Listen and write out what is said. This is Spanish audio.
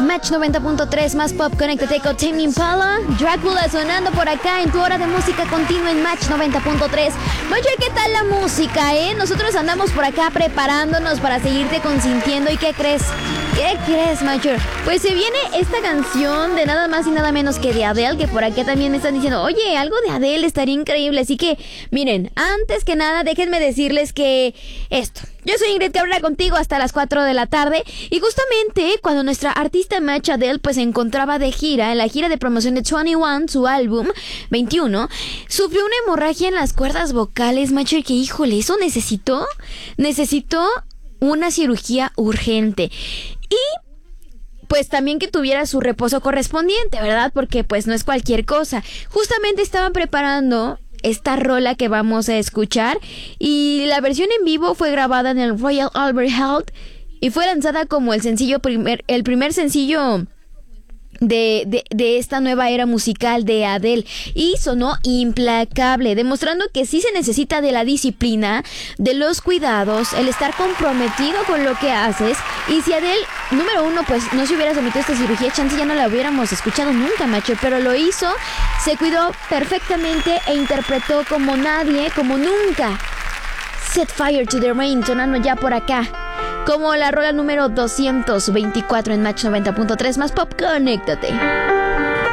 Match 90.3 más pop, conéctate con Tame Impala. Drácula sonando por acá en tu hora de música continua en Match 90.3. Mayor, ¿qué tal la música, Nosotros andamos por acá preparándonos para seguirte consintiendo. ¿Y qué crees? ¿Qué crees, Mayor? Pues se viene esta canción de nada más y nada menos que de Adele, que por acá también me están diciendo, oye, algo de Adele estaría increíble. Así que, miren, antes que nada, déjenme decirles que yo soy Ingrid Cabrera contigo hasta las 4 de la tarde. Y justamente cuando nuestra artista Match Adele pues se encontraba de gira, en la gira de promoción de 21, su álbum 21, sufrió una hemorragia en las cuerdas vocales, Match, que híjole, eso necesitó una cirugía urgente. Y pues también que tuviera su reposo correspondiente, ¿verdad? Porque pues no es cualquier cosa. Justamente estaban preparando esta rola que vamos a escuchar y la versión en vivo fue grabada en el Royal Albert Hall y fue lanzada como el primer sencillo de esta nueva era musical de Adele, y sonó implacable, demostrando que sí se necesita de la disciplina, de los cuidados, el estar comprometido con lo que haces. Y si Adele, número uno, pues no se hubiera sometido a esta cirugía, chance ya no la hubiéramos escuchado nunca, macho, pero lo hizo, se cuidó perfectamente e interpretó como nadie, como nunca. Set Fire to the Rain, sonando ya por acá como la rola número 224 en Match 90.3 más pop, conéctate.